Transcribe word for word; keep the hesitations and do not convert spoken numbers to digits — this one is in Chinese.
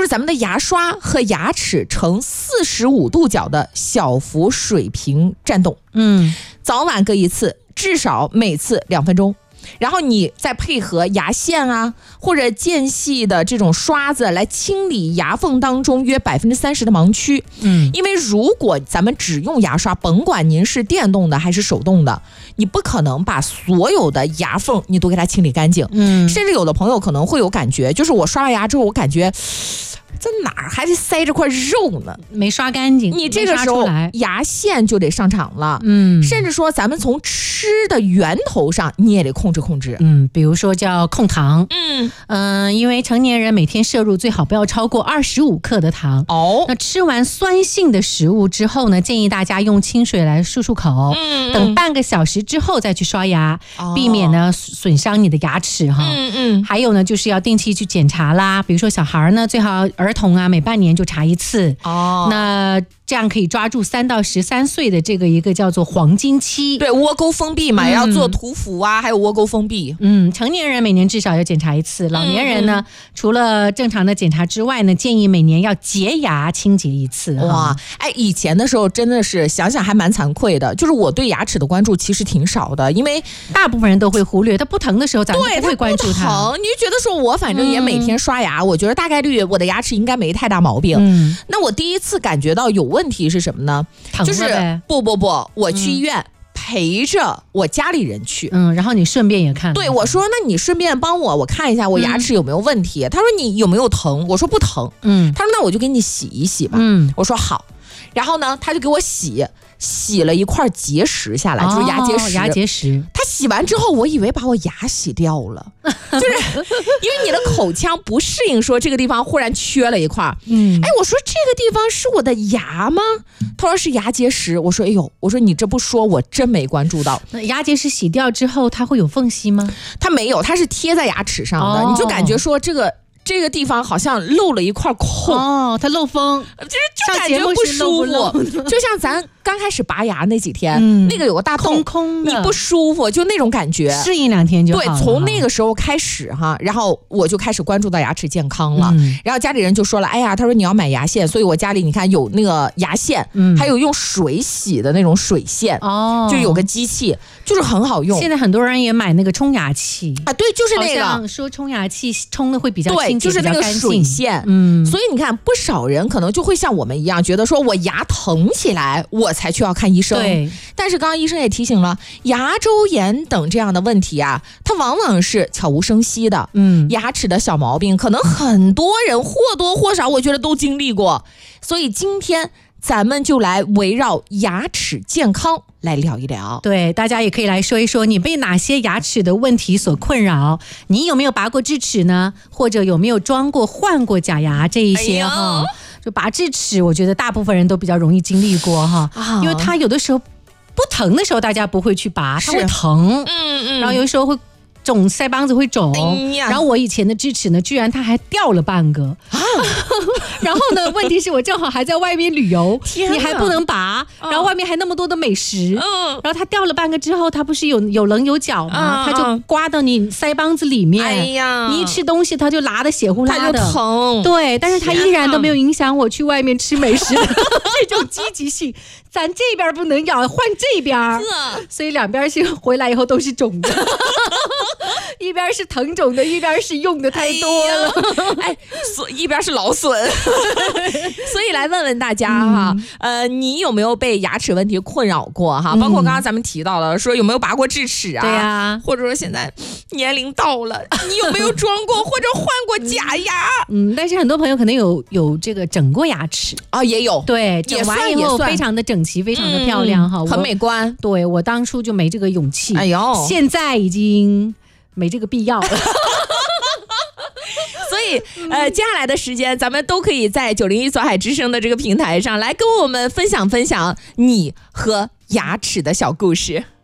就是咱们的牙刷和牙齿呈四十五度角的小幅水平颤动， 嗯， 早晚各一次，至少每次两分钟。然后你再配合牙线啊，或者间隙的这种刷子来清理牙缝当中约百分之三十的盲区。 嗯， 因为如果咱们只用牙刷，甭管您是电动的还是手动的，你不可能把所有的牙缝你都给它清理干净。 嗯， 甚至有的朋友可能会有感觉，就是我刷完牙之后，我感觉在哪儿还得塞着块肉呢， 没刷干净， 你这个时候牙线就得上场了。 嗯， 甚至说咱们从吃的源头上你也得控制控制。 嗯，比如说叫控糖。 嗯嗯、呃，因为成年人每天摄入最好不要超过二十五克的糖。 哦， 那吃完酸性的食物之后呢，建议大家用清水来漱漱口， 嗯， 等半个小时之后再去刷牙， 哦、 避免呢损伤你的牙齿哈。 嗯嗯， 还有呢，就是要定期去检查啦，比如说小孩呢，最好儿童啊，每半年就查一次。 哦， 那这样可以抓住三到十三岁的这个一个叫做黄金期。 对，窝沟封闭嘛，嗯、要做涂氟啊，还有窝沟封闭。 嗯，成年人每年至少要检查一次，老年人呢，嗯、除了正常的检查之外呢，建议每年要洁牙清洁一次。 哇，哎，以前的时候真的是想想还蛮惭愧的，就是我对牙齿的关注其实挺少的，因为大部分人都会忽略，它不疼的时候咱们不会关注它。 它疼，你就觉得说我反正也每天刷牙，嗯、我觉得大概率我的牙齿应该没太大毛病。嗯，那我第一次感觉到有问题是什么呢？就是不不不，我去医院。嗯，陪着我家里人去， 嗯，然后你顺便也看， 对我说，那你顺便帮我，我看一下我牙齿有没有问题。嗯、他说你有没有疼？我说不疼。嗯，他说那我就给你洗一洗吧。嗯，我说好。然后呢，他就给我洗，洗了一块结石下来，哦、就是牙结石。 牙结石。 他洗完之后，我以为把我牙洗掉了，就是因为你的口腔不适应，说这个地方忽然缺了一块。嗯，哎，我说这个地方是我的牙吗？他说是牙结石。我说哎呦，我说你这不说，我真没关注到。 那牙结石洗掉之后，它会有缝隙吗？ 它没有，它是贴在牙齿上的，哦、你就感觉说这个。这个地方好像漏了一块空哦，它漏风， 就是就感觉不舒服，就像咱刚开始拔牙那几天，嗯、那个有个大洞， 空空的， 你不舒服，就那种感觉， 适应两天就好了。 对，从那个时候开始哈，然后我就开始关注到牙齿健康了。嗯、然后家里人就说了，哎呀，他说你要买牙线，所以我家里你看有那个牙线，嗯、还有用水洗的那种水线，哦，就有个机器，就是很好用。 现在很多人也买那个冲牙器啊，对，就是那个， 好像说冲牙器冲的会比较清。 就是那个水线，嗯，所以你看，不少人可能就会像我们一样，觉得说我牙疼起来，我才去要看医生。 对， 但是刚刚医生也提醒了，牙周炎等这样的问题啊，它往往是悄无声息的。嗯，牙齿的小毛病，可能很多人或多或少，我觉得都经历过。所以今天咱们就来围绕牙齿健康来聊一聊。 对，大家也可以来说一说你被哪些牙齿的问题所困扰，你有没有拔过智齿呢？或者有没有装过换过假牙这一些哈、哎？就拔智齿，我觉得大部分人都比较容易经历过哈，啊、因为它有的时候不疼的时候大家不会去拔，它会疼，嗯嗯，然后有的时候会肿，腮帮子会肿、哎、然后我以前的智齿呢居然它还掉了半个啊然后呢问题是我正好还在外面旅游，你还不能拔、嗯、然后外面还那么多的美食、嗯、然后它掉了半个之后，它不是有有棱有角吗、嗯、它就刮到你腮帮子里面，哎呀，你一吃东西它就拉得血呼啦的， 它就疼， 对，但是它依然都没有影响我去外面吃美食的这种积极性，咱这边不能咬，换这边，所以两边是回来以后都是肿的一边是疼肿的，一边是用的太多了， 哎，所一边是劳损所以来问问大家哈、嗯，呃，你有没有被牙齿问题困扰过哈？包括刚刚咱们提到了，说有没有拔过智齿啊？ 对啊， 或者说现在年龄到了，你有没有装过或者换过假牙？ 嗯，但是很多朋友可能有有这个整过牙齿啊，也有， 对，整完以后非常的整齐，非常的漂亮哈、嗯， 很美观。 对，我当初就没这个勇气， 哎呦， 现在已经没这个必要了所以呃，接下来的时间咱们都可以在九零一左海之声的这个平台上来跟我们分享分享你和牙齿的小故事。